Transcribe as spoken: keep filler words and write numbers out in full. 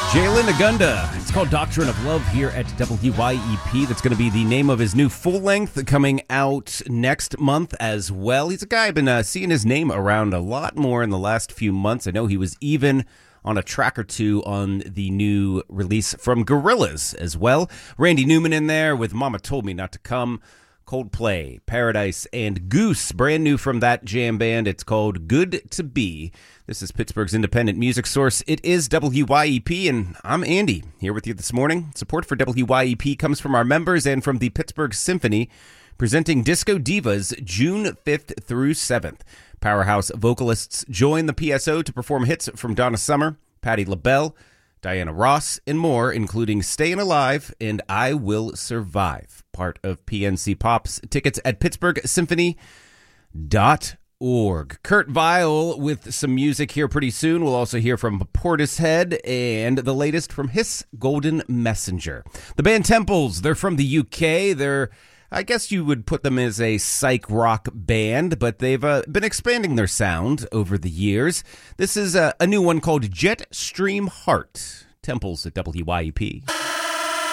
Jalen Agunda. It's called Doctrine of Love here at W Y E P. That's going to be the name of his new full length coming out next month as well. He's a guy I've been uh, seeing his name around a lot more in the last few months. I know he was even on a track or two on the new release from Gorillaz as well. Randy Newman in there with Mama Told Me Not to Come. Coldplay, Paradise, and Goose, brand new from that jam band. It's called Good to Be. This is Pittsburgh's independent music source. It is W Y E P, and I'm Andy, here with you this morning. Support for W Y E P comes from our members and from the Pittsburgh Symphony, presenting Disco Divas June fifth through seventh. Powerhouse vocalists join the P S O to perform hits from Donna Summer, Patti LaBelle, Diana Ross, and more, including Stayin' Alive and I Will Survive, part of P N C Pops. Tickets at pittsburgh symphony dot org. Kurt Vile with some music here pretty soon. We'll also hear from Portishead and the latest from Hiss Golden Messenger. The band Temples, they're from the U K. They're, I guess you would put them as a psych rock band, but they've uh, been expanding their sound over the years. This is a, a new one called Jetstream Heart. Temples at W Y E P.